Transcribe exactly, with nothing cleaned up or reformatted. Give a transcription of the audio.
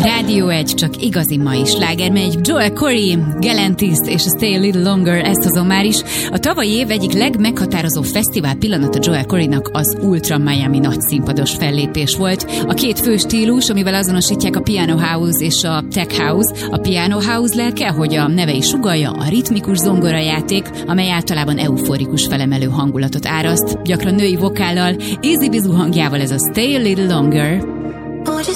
Rádió egy, csak igazi mai sláger megy. Joel Corey, Galantis és a Stay a Little Longer, ezt hozom már is. A tavalyi év egyik legmeghatározó fesztivál pillanata Joel Coreynak az Ultra Miami nagyszínpados fellépés volt. A két fő stílus, amivel azonosítják a Piano House és a Tech House. A Piano House lelke, hogy a neve is sugallja, a ritmikus zongorajáték, amely általában euforikus felemelő hangulatot áraszt, gyakran női vokállal, easy bizú hangjával ez a Stay a Little Longer.